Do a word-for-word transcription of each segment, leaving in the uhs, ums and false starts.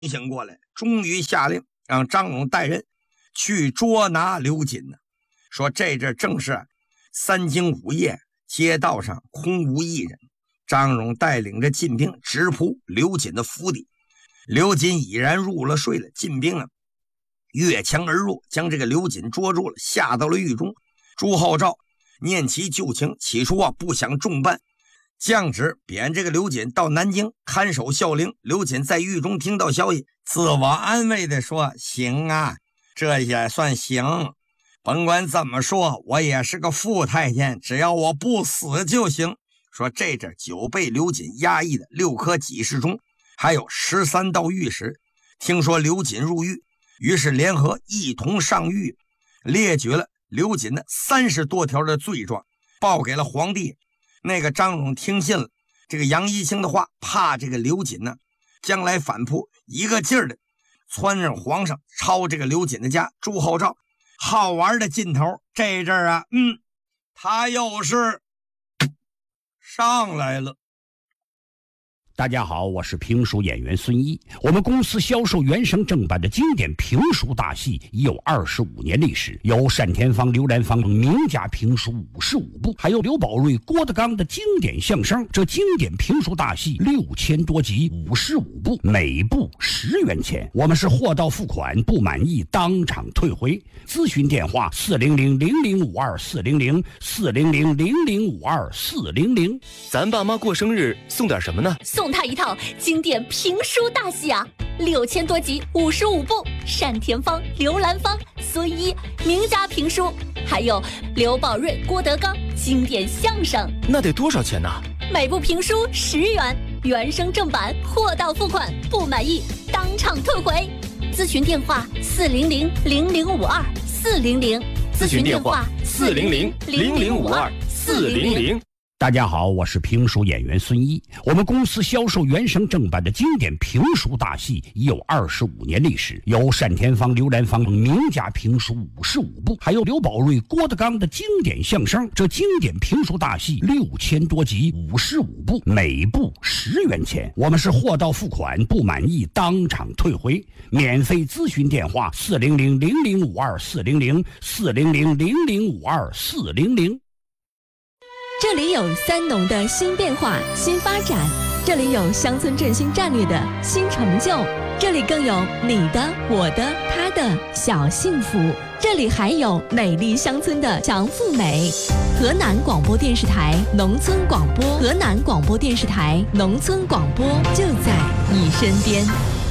醒过来，终于下令让张荣带人去捉拿刘瑾呢。说这阵正是三更午夜，街道上空无一人。张荣带领着禁兵直扑刘瑾的府邸。刘瑾已然入了睡了，禁兵呢越墙而入，将这个刘瑾捉住了，下到了狱中。朱厚照念其旧情，起初啊不想重办，降旨贬这个刘瑾到南京看守孝陵。刘瑾在狱中听到消息，自我安慰地说：行啊，这也算行，甭管怎么说，我也是个副太监，只要我不死就行。说这阵久被刘瑾压抑的六科给事中，还有十三道御史，听说刘瑾入狱，于是联合一同上狱，列举了刘瑾的三十多条的罪状，报给了皇帝。那个张荣听信了这个杨一清的话，怕这个刘瑾呢将来反扑，一个劲儿的窜着皇上抄这个刘瑾的家。朱厚照好玩的劲头，这阵儿啊，嗯，他又是上来了。 大家好，我是评书演员孙一。我们公司销售原声正版的经典评书大戏已有二十五年历史，有单田芳、刘兰芳等名家评书五十五部，还有刘宝瑞、郭德纲的经典相声。这经典评书大戏六千多集，五十五部，每部十元钱。我们是货到付款，不满意当场退回。咨询电话：四零零零零五二四零零四零零零零五二四零零。 咱爸妈过生日送点什么呢？ 送他一套经典评书大戏啊，六千多集，五十五部，单田芳、刘兰芳、孙一名家评书，还有刘宝瑞、郭德纲经典相声。 那得多少钱呢？ 每部评书十元，原声正版，货到付款，不满意当场退回。咨询电话：四零零零零五二四零零。 咨询电话：四零零零零五二四零零。 大家好，我是评书演员孙一。我们公司销售原声正版的经典评书大戏已有二十五年历史，有单田芳、刘兰芳等名家评书五十五部，还有刘宝瑞、郭德纲的经典相声。这经典评书大戏六千多集，五十五部，每部十元钱。我们是货到付款，不满意当场退回。免费咨询电话：四零零零零五二四零零四零零零零五二四零零。 这里有三农的新变化、新发展，这里有乡村振兴战略的新成就，这里更有你的、我的、他的小幸福，这里还有美丽乡村的强富美。河南广播电视台农村广播，河南广播电视台农村广播就在你身边。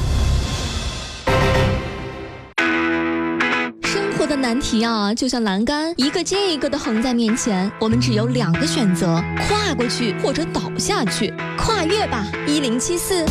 的难题啊，就像栏杆一个接一个的横在面前，我们只有两个选择：跨过去或者倒下去。跨越吧，一零七四。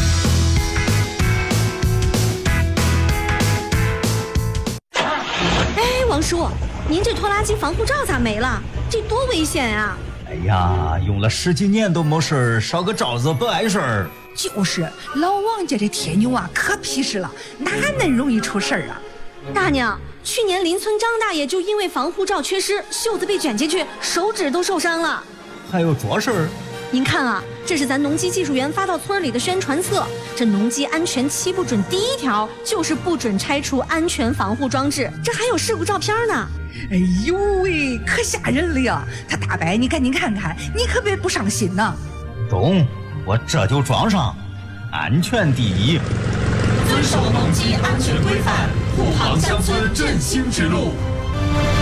哎，王叔，您这拖拉机防护罩咋没了？这多危险啊！ 哎呀，用了十几年都没事，烧个罩子不碍事儿。 就是，老王家这铁牛啊，可皮实了，哪能容易出事儿啊？ 大娘，去年邻村张大爷就因为防护罩缺失，袖子被卷进去，手指都受伤了。 还有这事儿？ 您看啊，这是咱农机技术员发到村里的宣传册。这农机安全七不准第一条就是不准拆除安全防护装置，这还有事故照片呢。 哎呦喂，可吓人了呀！他大伯，你赶紧看看，你可别不上心呐。 中，我这就装上。安全第一， 遵守农机安全规范，护航乡村振兴之路。